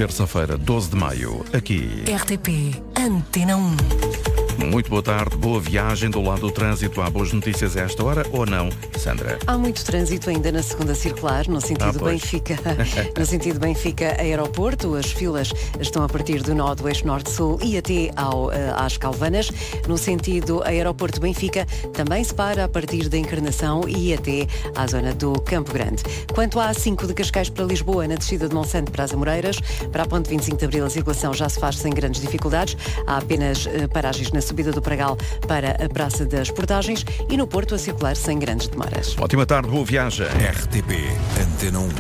terça-feira, 12 de maio, aqui. RTP Antena 1. Muito boa tarde, boa viagem. Do lado do trânsito, há boas notícias a esta hora ou não, Sandra? Há muito trânsito ainda na segunda circular, no sentido Benfica, no sentido Benfica-Aeroporto. As filas estão a partir do nó do eixo norte-sul e até às Calvanas. No sentido Aeroporto-Benfica, também se para a partir da Encarnação e até à zona do Campo Grande. Quanto à A5 de Cascais para Lisboa, na descida de Monsanto para as Amoreiras, para a ponte 25 de Abril, a circulação já se faz sem grandes dificuldades. Há apenas paragens na subida do Pragal para a Praça das Portagens e no Porto a circular sem grandes demoras. Ótima tarde, boa viagem. RTP Antena 1.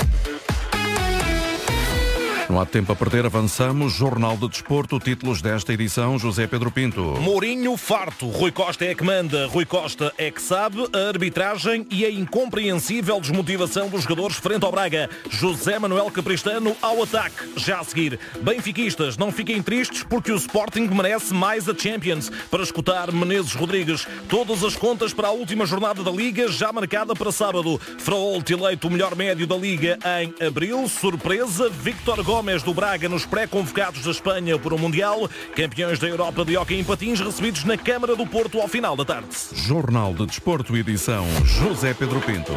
Não há tempo a perder, avançamos. Jornal de Desporto, títulos desta edição, José Pedro Pinto. Mourinho farto, Rui Costa é que manda, Rui Costa é que sabe, a arbitragem e a incompreensível desmotivação dos jogadores frente ao Braga. José Manuel Capristano ao ataque. Já a seguir, benfiquistas, não fiquem tristes porque o Sporting merece mais a Champions. Para escutar Menezes Rodrigues, todas as contas para a última jornada da Liga, já marcada para sábado. Fraolt eleito o melhor médio da Liga em abril. Surpresa, Víctor Gomes do Braga nos pré-convocados da Espanha para o Mundial. Campeões da Europa de hóquei em patins recebidos na Câmara do Porto ao final da tarde. Jornal de Desporto, edição José Pedro Pinto.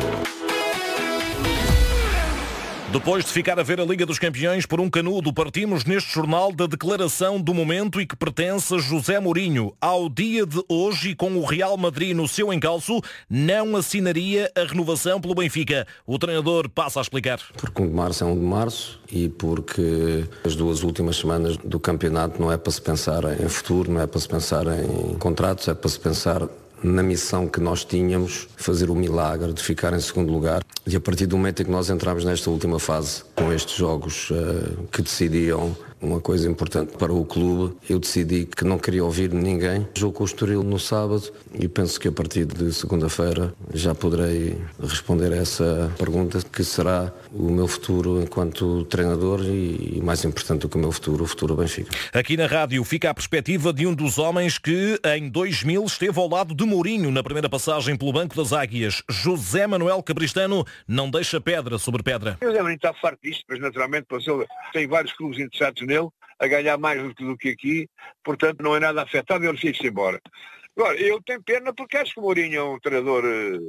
Depois de ficar a ver a Liga dos Campeões por um canudo, partimos neste jornal da declaração do momento e que pertence a José Mourinho. Ao dia de hoje, e com o Real Madrid no seu encalço, não assinaria a renovação pelo Benfica. O treinador passa a explicar. Porque 1 de março é 1 de março e porque as duas últimas semanas do campeonato não é para se pensar em futuro, não é para se pensar em contratos, é para se pensar na missão que nós tínhamos, fazer o milagre de ficar em segundo lugar. E a partir do momento em que nós entramos nesta última fase, com estes jogos que decidiam uma coisa importante para o clube, eu decidi que não queria ouvir ninguém. Jogo com o Estoril no sábado e penso que a partir de segunda-feira já poderei responder a essa pergunta, que será o meu futuro enquanto treinador e mais importante do que o futuro Benfica. Aqui na rádio fica a perspectiva de um dos homens que em 2000 esteve ao lado de Mourinho na primeira passagem pelo Banco das Águias. José Manuel Capristano não deixa pedra sobre pedra. O José Mourinho está farto disto, mas naturalmente tem vários clubes interessados nele, a ganhar mais do que aqui, portanto não é nada afetado e ele fica-se embora. Agora, eu tenho pena porque acho que o Mourinho é um treinador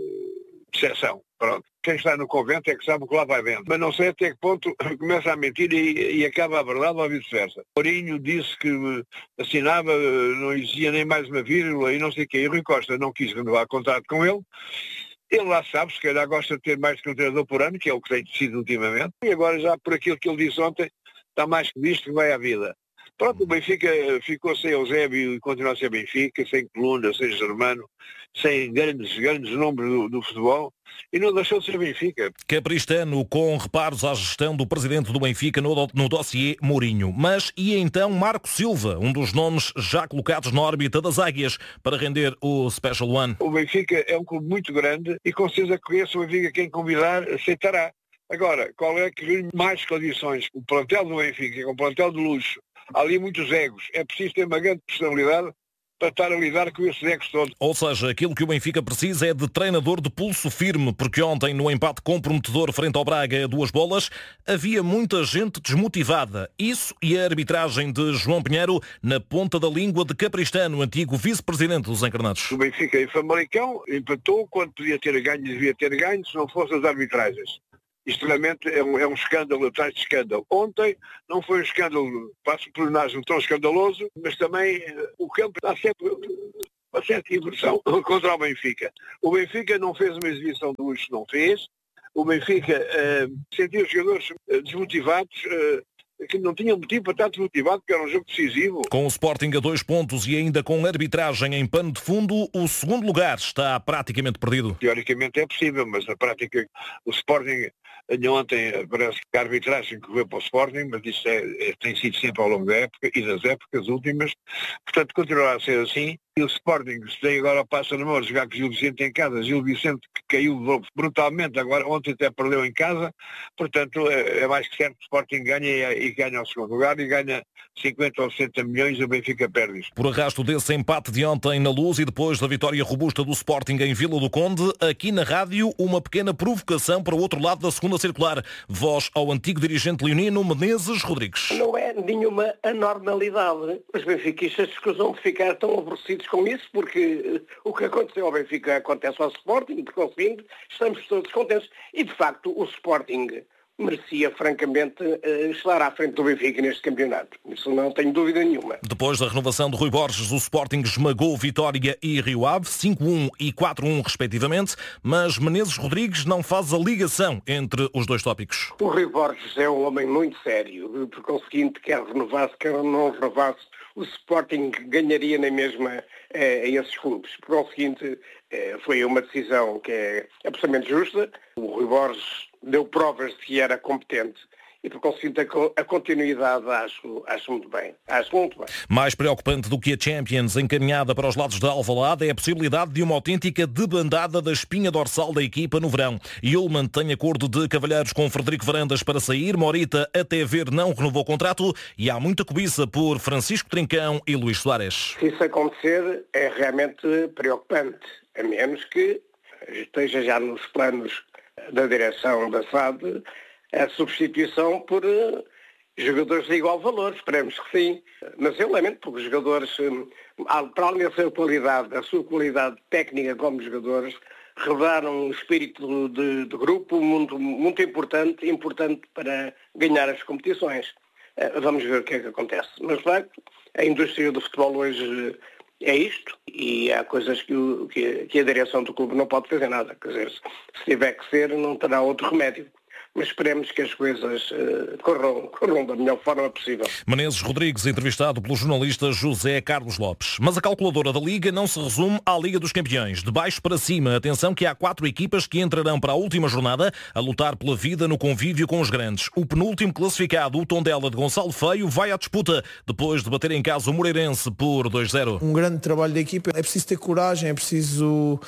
de exceção. Pronto. Quem está no convento é que sabe o que lá vai dentro. Mas não sei até que ponto começa a mentir e acaba a verdade ou vice-versa. Mourinho disse que assinava, não existia nem mais uma vírgula e não sei o quê. E o Rui Costa não quis renovar contrato com ele. Ele lá sabe, se calhar gosta de ter mais de um treinador por ano, que é o que tem sido ultimamente. E agora já por aquilo que ele disse ontem, está mais que visto que vai à vida. Pronto, o Benfica ficou sem Eusébio e continua a ser Benfica, sem Coluna, sem Germano, sem grandes nomes do futebol e não deixou de ser Benfica. Capristano com reparos à gestão do presidente do Benfica no dossiê Mourinho. Mas e então Marco Silva, um dos nomes já colocados na órbita das Águias para render o Special One? O Benfica é um clube muito grande e com certeza que esse o Benfica quem convidar aceitará. Agora, qual é que reúne mais condições? O plantel do Benfica, com o plantel de luxo, há ali muitos egos. É preciso ter uma grande personalidade para estar a lidar com esses egos todos. Ou seja, aquilo que o Benfica precisa é de treinador de pulso firme, porque ontem, no empate comprometedor frente ao Braga a 2 bolas, havia muita gente desmotivada. Isso e a arbitragem de João Pinheiro na ponta da língua de Capristano, antigo vice-presidente dos Encarnados. O Benfica em Famalicão empatou quando podia ter ganho e devia ter ganho se não fossem as arbitragens. Isto realmente é um escândalo atrás de escândalo. Ontem não foi um escândalo, passo por um tão escandaloso, mas também o campo está sempre uma certa inversão contra o Benfica. O Benfica não fez uma exibição de luxo, não fez. O Benfica sentiu os jogadores desmotivados, que não tinham motivo para estar desmotivado, porque era um jogo decisivo. Com o Sporting a 2 pontos e ainda com arbitragem em pano de fundo, o segundo lugar está praticamente perdido. Teoricamente é possível, mas na prática o Sporting, ontem parece que a arbitragem correu para o Sporting, mas isso tem sido sempre ao longo da época e das épocas últimas. Portanto, continuará a ser assim. E o Sporting tem agora o Passo de Moura jogar com o Gil Vicente em casa. Gil Vicente que caiu brutalmente, agora ontem até perdeu em casa. Portanto, é mais que certo que o Sporting ganha e ganha ao segundo lugar e ganha 50 ou 60 milhões e o Benfica perde isso. Por arrasto desse empate de ontem na Luz e depois da vitória robusta do Sporting em Vila do Conde, aqui na rádio uma pequena provocação para o outro lado da segunda circular. Voz ao antigo dirigente leonino Menezes Rodrigues. Não é nenhuma anormalidade. Os benfiquistas escusam de ficar tão aborrecidos com isso, porque o que aconteceu ao Benfica acontece ao Sporting, por conseguinte, estamos todos contentes. E, de facto, o Sporting merecia, francamente, estar à frente do Benfica neste campeonato. Isso não tenho dúvida nenhuma. Depois da renovação de Rui Borges, o Sporting esmagou Vitória e Rio Ave, 5-1 e 4-1 respectivamente, mas Menezes Rodrigues não faz a ligação entre os dois tópicos. O Rui Borges é um homem muito sério, por conseguinte, quer renovasse, quer não renovasse, o Sporting ganharia na mesma a esses clubes. Por conseguinte, foi uma decisão que é absolutamente justa. O Rui Borges deu provas de que era competente e, por conseguinte, a continuidade acho muito bem. Acho muito bem. Mais preocupante do que a Champions encaminhada para os lados da Alvalade é a possibilidade de uma autêntica debandada da espinha dorsal da equipa no verão. Ullmann tem acordo de cavalheiros com Frederico Varandas para sair, Morita até ver não renovou o contrato e há muita cobiça por Francisco Trincão e Luís Soares. Se isso acontecer é realmente preocupante, a menos que esteja já nos planos da direção da SAD a substituição por jogadores de igual valor, esperemos que sim. Mas eu lamento porque os jogadores, para além da sua qualidade técnica como jogadores, revelaram um espírito de grupo muito importante para ganhar as competições. Vamos ver o que é que acontece. Mas, de facto, a indústria do futebol hoje é isto e há coisas que a direção do clube não pode fazer nada. Quer dizer, se tiver que ser, não terá outro remédio. Mas esperemos que as coisas corram da melhor forma possível. Menezes Rodrigues, entrevistado pelo jornalista José Carlos Lopes. Mas a calculadora da Liga não se resume à Liga dos Campeões. De baixo para cima, atenção que há 4 equipas que entrarão para a última jornada a lutar pela vida no convívio com os grandes. O penúltimo classificado, o Tondela de Gonçalo Feio, vai à disputa depois de bater em casa o Moreirense por 2-0. Um grande trabalho da equipa. É preciso ter coragem, é preciso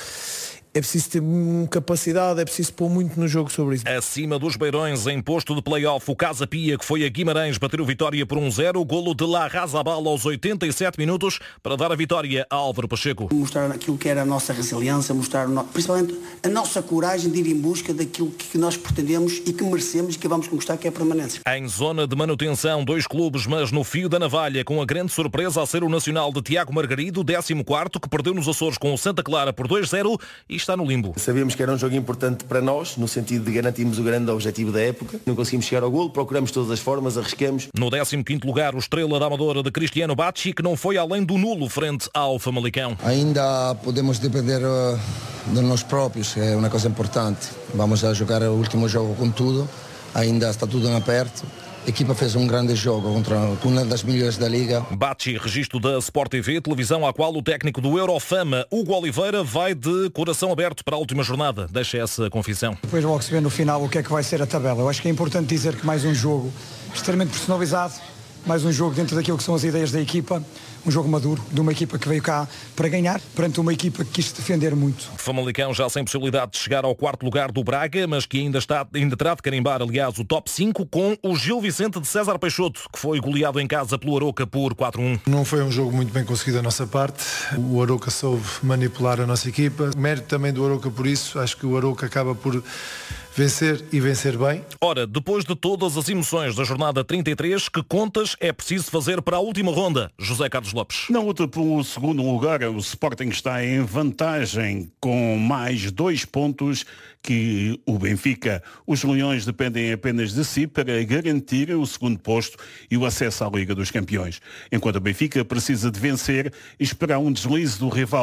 ter capacidade, é preciso pôr muito no jogo sobre isso. Acima dos Beirões, em posto de play-off, o Casa Pia, que foi a Guimarães bater o Vitória por 1-0, golo de La Razabal aos 87 minutos para dar a vitória a Álvaro Pacheco. Mostrar aquilo que era a nossa resiliência, mostrar principalmente a nossa coragem de ir em busca daquilo que nós pretendemos e que merecemos e que vamos conquistar, que é a permanência. Em zona de manutenção, 2 clubes, mas no fio da navalha, com a grande surpresa a ser o Nacional de Tiago Margarido, 14º, que perdeu nos Açores com o Santa Clara por 2-0 e está no limbo. Sabíamos que era um jogo importante para nós, no sentido de garantirmos o grande objetivo da época. Não conseguimos chegar ao golo, procuramos todas as formas, arriscamos. No 15º lugar, o Estrela da Amadora de Cristiano Bacci, que não foi além do nulo frente ao Famalicão. Ainda podemos depender de nós próprios, é uma coisa importante. Vamos a jogar o último jogo com tudo, ainda está tudo em aperto. A equipa fez um grande jogo contra uma das melhores da Liga. Bacci, registro da Sport TV, televisão à qual o técnico do Eurofama, Hugo Oliveira, vai de coração aberto para a última jornada. Deixa essa confissão. Depois logo se vê no final o que é que vai ser a tabela. Eu acho que é importante dizer que mais um jogo extremamente personalizado, mais um jogo dentro daquilo que são as ideias da equipa, um jogo maduro, de uma equipa que veio cá para ganhar, perante uma equipa que quis defender muito. Famalicão já sem possibilidade de chegar ao 4º lugar do Braga, mas que ainda terá de carimbar, aliás, o top 5 com o Gil Vicente de César Peixoto, que foi goleado em casa pelo Aroca por 4-1. Não foi um jogo muito bem conseguido da nossa parte. O Aroca soube manipular a nossa equipa. Mérito também do Aroca por isso. Acho que o Aroca acaba por vencer e vencer bem. Ora, depois de todas as emoções da jornada 33, que contas é preciso fazer para a última ronda? José Carlos Lopes. Na luta pelo segundo lugar, o Sporting está em vantagem com mais 2 pontos que o Benfica. Os Leões dependem apenas de si para garantir o segundo posto e o acesso à Liga dos Campeões. Enquanto o Benfica precisa de vencer e esperar um deslize do rival.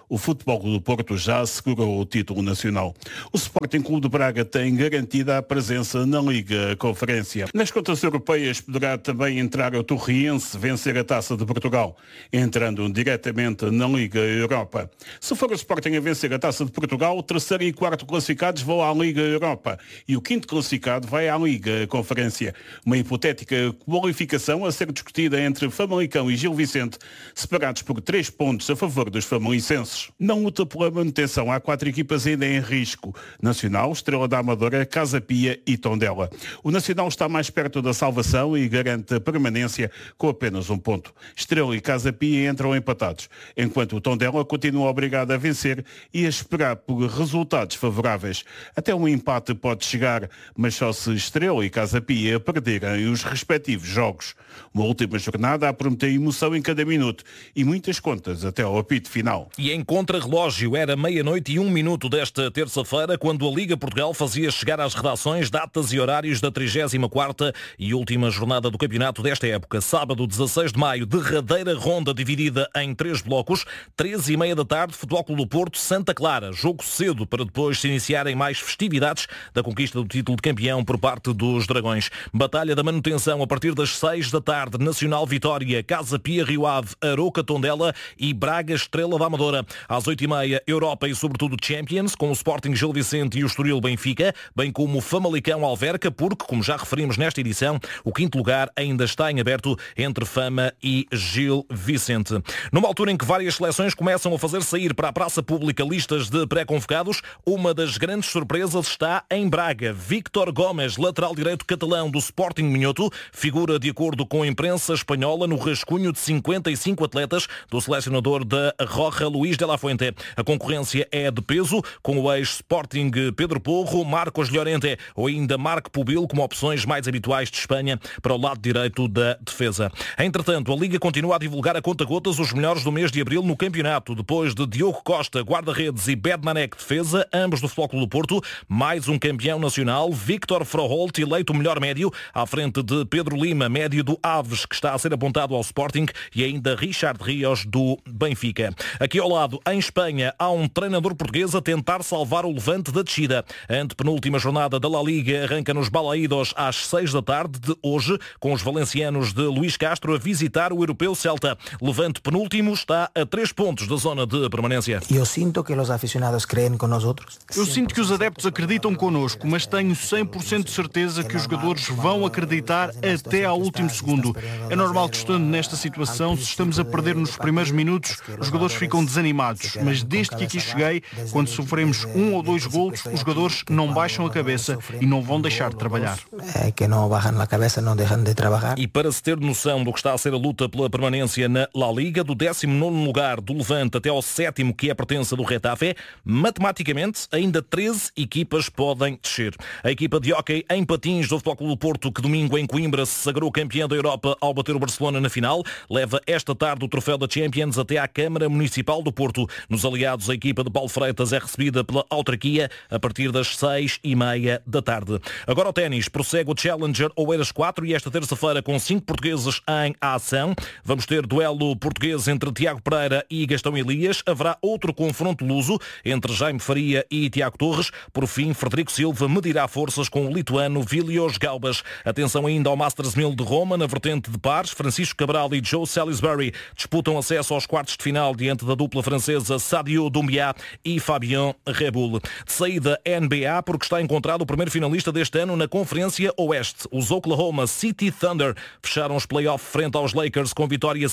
o Futebol Clube do Porto já assegurou o título nacional. O Sporting Clube de Braga tem garantida a presença na Liga Conferência. Nas contas europeias poderá também entrar o Torriense vencer a Taça de Portugal, entrando diretamente na Liga Europa. Se for o Sporting a vencer a Taça de Portugal, o terceiro e quarto classificados vão à Liga Europa e o quinto classificado vai à Liga Conferência. Uma hipotética qualificação a ser discutida entre Famalicão e Gil Vicente, separados por 3 pontos a favor dos famalicenses. Na luta pela manutenção há 4 equipas ainda em risco: Nacional, Estrela da Amadora, Casa Pia e Tondela. O Nacional está mais perto da salvação e garante a permanência com apenas 1 ponto. Estrela e Casa Pia entram empatados, enquanto o Tondela continua obrigado a vencer e a esperar por resultados favoráveis. Até um empate pode chegar, mas só se Estrela e Casa Pia perderem os respectivos jogos. Uma última jornada a prometer emoção em cada minuto e muitas contas até ao apito final. E em contra-relógio era 00:01 desta terça-feira, quando a Liga Portugal fazia chegar às redações datas e horários da 34ª e última jornada do campeonato desta época. Sábado, 16 de maio, derradeira ronda dividida em 3 blocos, 13h30 da tarde, Futebol Clube do Porto, Santa Clara. Jogo cedo para depois se iniciarem mais festividades da conquista do título de campeão por parte dos Dragões. Batalha da manutenção a partir das 6 da tarde, Nacional Vitória, Casa Pia Rio Ave, Aroca Tondela e Braga Estrela da Amadora. Às 8h30, Europa e sobretudo Champions, com o Sporting Gil Vicente e o Estoril Benfica, bem como o Famalicão Alverca, porque, como já referimos nesta edição, o 5º lugar ainda está em aberto entre Fama e Gil Vicente. Numa altura em que várias seleções começam a fazer sair para a praça pública listas de pré-convocados, uma das grandes surpresas está em Braga. Víctor Gomes, lateral direito catalão do Sporting Minhoto, figura, de acordo com a imprensa espanhola, no rascunho de 55 atletas do selecionador da Roja, Luís de la Fuente. A concorrência é de peso, com o ex-Sporting Pedro Porro, Marcos Llorente ou ainda Marco Pubil como opções mais habituais de Espanha para o lado direito da defesa. Entretanto, a Liga continua a divulgar a conta-gotas os melhores do mês de abril no campeonato, depois de Diogo Costa, guarda-redes, e Bedmanek, defesa, ambos do Futebol Clube do Porto, mais um campeão nacional, Víctor Froholt, eleito o melhor médio, à frente de Pedro Lima, médio do Aves, que está a ser apontado ao Sporting, e ainda Richard Rios, do Benfica. Aqui ao lado, em Espanha, há um treinador português a tentar salvar o Levante da descida. A antepenúltima jornada da La Liga arranca nos Balaídos às 6 da tarde de hoje, com os valencianos de Luís Castro a visitar o europeu Celta. Levante penúltimo está a 3 pontos da zona de permanência. Eu sinto que os aficionados creem com nós outros. Eu sinto que os adeptos acreditam connosco, mas tenho 100% de certeza que os jogadores vão acreditar até ao último segundo. É normal que, estando nesta situação, se estamos a perder nos primeiros minutos, os jogadores ficam desanimados, mas desde que aqui cheguei, quando sofremos 1 ou 2 golos, os jogadores não baixam a cabeça e não vão deixar de trabalhar. É que não baixam a cabeça, não deixam de trabalhar. E para se ter noção do que está a ser a luta pela permanência na La Liga, do 19º lugar do Levante até ao 7º, que é a pertença do Getafe, matematicamente ainda 13 equipas podem descer. A equipa de hóquei em patins do Futebol Clube do Porto, que domingo em Coimbra se sagrou campeã da Europa ao bater o Barcelona na final, leva esta tarde o troféu da Champions até à Câmara Municipal do Porto. Nos aliados, a equipa de Paulo Freitas é recebida pela autarquia a partir das 6h30 da tarde. Agora o ténis, prossegue o Challenger Oeiras 4 e esta terça-feira com 5 portugueses em ação. Vamos ter duelo português entre Tiago Pereira e Gastão Elias. Haverá outro confronto luso entre Jaime Faria e Tiago Torres. Por fim, Frederico Silva medirá forças com o lituano Vilios Gaubas. Atenção ainda ao Masters 1000 de Roma, na vertente de pares. Francisco Cabral e Joe Salisbury disputam acesso aos quartos de final diante da dupla francesa Sadio Doumbia e Fabien Rebul. De saída NBA, porque está encontrado o primeiro finalista deste ano na Conferência Oeste. Os Oklahoma City Thunder fecharam os playoffs frente aos Lakers com vitória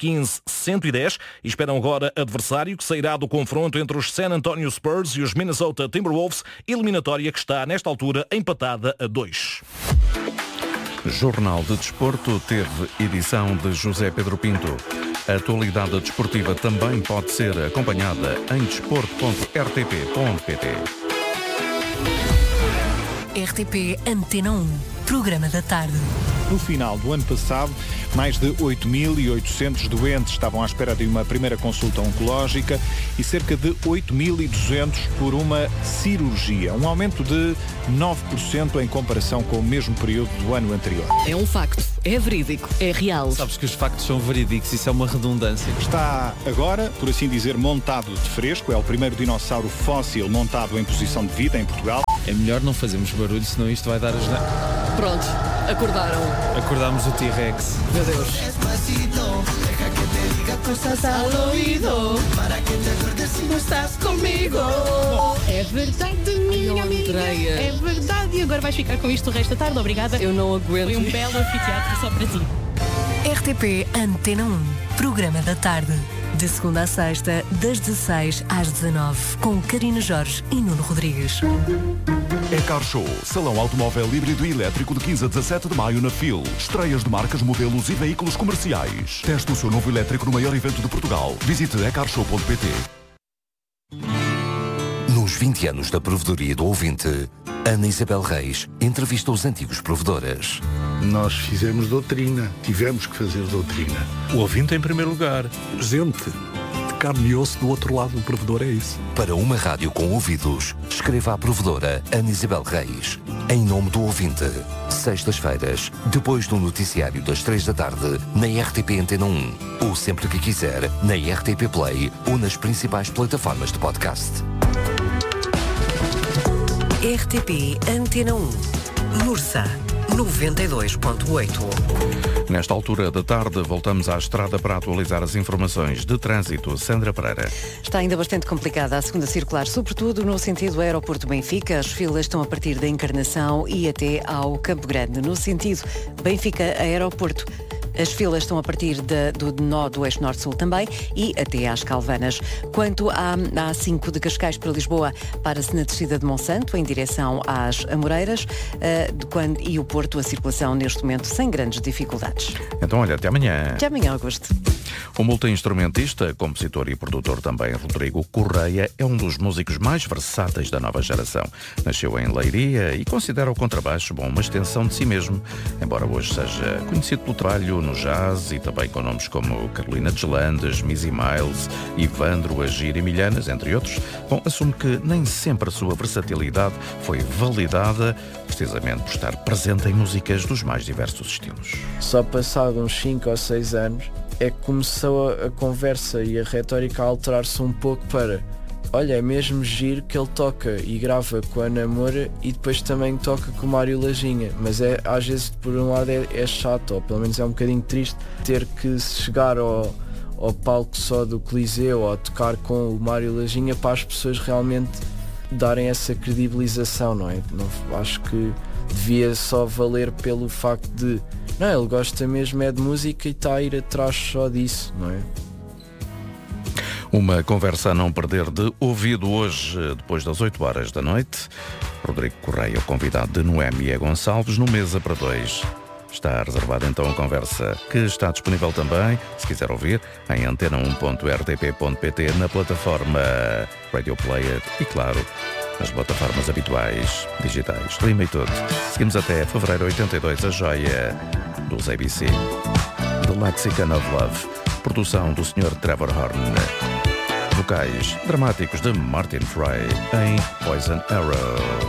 115-110 e esperam agora adversário que sairá do confronto entre os San Antonio Spurs e os Minnesota Timberwolves, eliminatória que está nesta altura empatada a 2. Jornal de Desporto teve edição de José Pedro Pinto. A atualidade desportiva também pode ser acompanhada em desporto.rtp.pt. RTP Antena 1. programa da tarde. No final do ano passado, mais de 8.800 doentes estavam à espera de uma primeira consulta oncológica e cerca de 8.200 por uma cirurgia, um aumento de 9% em comparação com o mesmo período do ano anterior. É um facto, é verídico, é real. Sabes que os factos são verídicos, isso é uma redundância. Está agora, por assim dizer, montado de fresco, é o primeiro dinossauro fóssil montado em posição de vida em Portugal. É melhor não fazermos barulho, senão isto vai dar as... Pronto, acordaram. Acordámos o T-Rex. Meu Deus. Estás comigo. É verdade, minha amiga. É verdade. E agora vais ficar com isto o resto da tarde. Obrigada. Eu não aguento. Foi um belo anfiteatro só para ti. RTP Antena 1, programa da tarde. De segunda a sexta, das 16 às 19, com Karina Jorge e Nuno Rodrigues. Car Show, salão automóvel híbrido e elétrico de 15 a 17 de maio na FIL. Estreias de marcas, modelos e veículos comerciais. Teste o seu novo elétrico no maior evento de Portugal. Visite ecarshow.pt. Nos 20 anos da provedoria do ouvinte, Ana Isabel Reis entrevista os antigos provedores. Nós fizemos doutrina, tivemos que fazer doutrina. O ouvinte em primeiro lugar. Gente de carne e osso do outro lado do provedor, é isso. Para uma rádio com ouvidos, escreva à provedora Ana Isabel Reis. Em nome do ouvinte. Sextas-feiras, depois do noticiário das 3 da tarde, na RTP Antena 1. Ou sempre que quiser, na RTP Play ou nas principais plataformas de podcast. RTP Antena 1. Mursa 92.8. Nesta altura da tarde, voltamos à estrada para atualizar as informações de trânsito. Sandra Pereira. Está ainda bastante complicada a segunda circular, sobretudo no sentido Aeroporto Benfica. As filas estão a partir da Encarnação e até ao Campo Grande. No sentido Benfica-Aeroporto, as filas estão a partir do nó do eixo Norte-Sul também e até às Calvanas. Quanto à A5 de Cascais para Lisboa, para-se na descida de Monsanto, em direção às Amoreiras, e o Porto, a circulação neste momento sem grandes dificuldades. Então, olha, até amanhã. Até amanhã, Augusto. O multi-instrumentista, compositor e produtor também Rodrigo Correia é um dos músicos mais versáteis da nova geração. Nasceu em Leiria e considera o contrabaixo uma extensão de si mesmo, embora hoje seja conhecido pelo trabalho no jazz e também com nomes como Carolina Deslandes, Missy Miles, Ivandro, Agir e Milhanas, entre outros. Assume que nem sempre a sua versatilidade foi validada, precisamente por estar presente em músicas dos mais diversos estilos. Só passado uns 5 ou 6 anos é que começou a conversa e a retórica a alterar-se um pouco para olha, é mesmo giro que ele toca e grava com a Ana Moura e depois também toca com o Mário Lajinha, mas às vezes por um lado é chato, ou pelo menos é um bocadinho triste ter que chegar ao palco só do Coliseu ou tocar com o Mário Lajinha para as pessoas realmente darem essa credibilização, não é? Não, acho que devia só valer pelo facto de não, ele gosta mesmo é de música e está a ir atrás só disso, não é? Uma conversa a não perder de ouvido hoje, depois das 8 horas da noite. Rodrigo Correia, o convidado de Noémia Gonçalves, no Mesa para Dois. Está reservada então a conversa, que está disponível também, se quiser ouvir, em antena1.rtp.pt, na plataforma Radio Player e, claro, nas plataformas habituais, digitais. Rima e tudo. Seguimos até fevereiro 82, a joia dos ABC. The Lexicon of Love. Produção do Sr. Trevor Horn. Vocais dramáticos de Martin Fry em Poison Arrow.